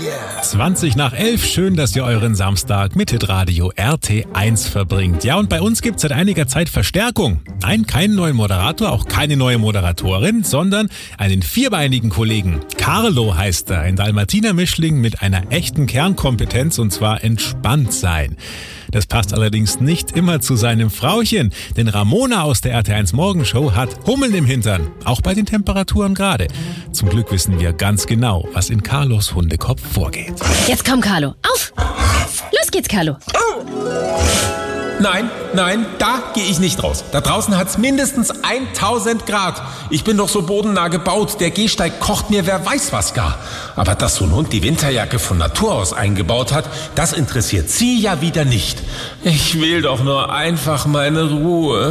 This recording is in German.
20 nach 11, schön, dass ihr euren Samstag mit Hitradio RT1 verbringt. Ja, und bei uns gibt's seit einiger Zeit Verstärkung. Nein, keinen neuen Moderator, auch keine neue Moderatorin, sondern einen vierbeinigen Kollegen. Carlo heißt er, ein Dalmatiner-Mischling mit einer echten Kernkompetenz, und zwar entspannt sein. Das passt allerdings nicht immer zu seinem Frauchen, denn Ramona aus der RT1 Morgenshow hat Hummeln im Hintern, auch bei den Temperaturen gerade. Zum Glück wissen wir ganz genau, was in Carlos Hundekopf vorgeht. Jetzt komm, Carlo, auf! Los geht's, Carlo. Nein, da gehe ich nicht raus. Da draußen hat's mindestens 1000 Grad. Ich bin doch so bodennah gebaut. Der Gehsteig kocht mir wer weiß was gar. Aber dass so ein Hund die Winterjacke von Natur aus eingebaut hat, das interessiert sie ja wieder nicht. Ich will doch nur einfach meine Ruhe.